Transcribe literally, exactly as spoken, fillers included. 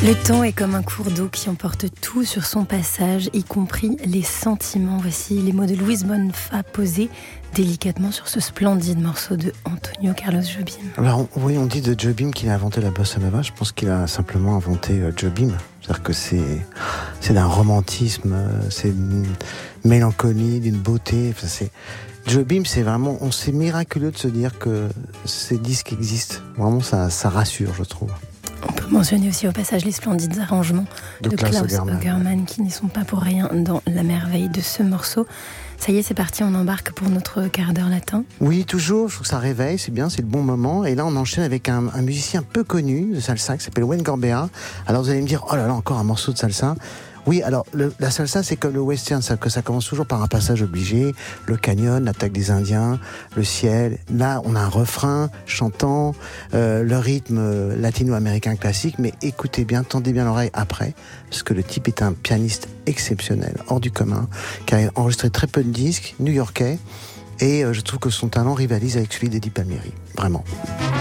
Le temps est comme un cours d'eau qui emporte tout sur son passage, y compris les sentiments. Voici les mots de Luis Bonfa posés délicatement sur ce splendide morceau de Antonio Carlos Jobim. Alors oui, on dit de Jobim qu'il a inventé la bossa nova. Je pense qu'il a simplement inventé euh, Jobim. C'est-à-dire que c'est, c'est d'un romantisme, euh, c'est d'une mélancolie, d'une beauté. Enfin, c'est... Jobim, c'est vraiment, on c'est miraculeux de se dire que ces disques existent. Vraiment, ça, ça rassure, je trouve. On peut mentionner aussi au passage les splendides arrangements de, de Klaus Ogerman. Ogerman qui n'y sont pas pour rien dans la merveille de ce morceau. Ça y est, c'est parti, on embarque pour notre quart d'heure latin. Oui, toujours, je trouve que ça réveille, c'est bien, c'est le bon moment. Et là, on enchaîne avec un, un musicien peu connu de salsa qui s'appelle Wayne Gorbea. Alors vous allez me dire, oh là là, encore un morceau de salsa. Oui, alors le, la salsa, c'est comme le western, ça, que ça commence toujours par un passage obligé, le canyon, l'attaque des Indiens, le ciel. Là, on a un refrain chantant, euh, le rythme latino-américain classique, mais écoutez bien, tendez bien l'oreille après, parce que le type est un pianiste exceptionnel, hors du commun, qui a enregistré très peu de disques, new-yorkais, et euh, je trouve que son talent rivalise avec celui d'Eddie Palmieri, vraiment.